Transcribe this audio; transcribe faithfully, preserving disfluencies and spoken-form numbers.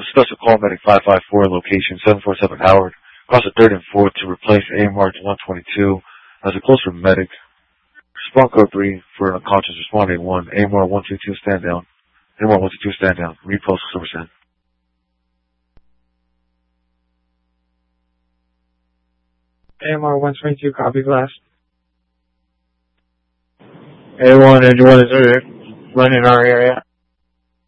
Special call medic five five four, location seven four seven Howard. Cross the third and fourth to replace A M R one twenty-two as a closer medic. Respond code three for unconscious. Respond eight one. A M R one two two stand down. A M R one two two stand down. Repost silver send. A M R one twenty-two, copy glass. A one, Edge one is running in our area.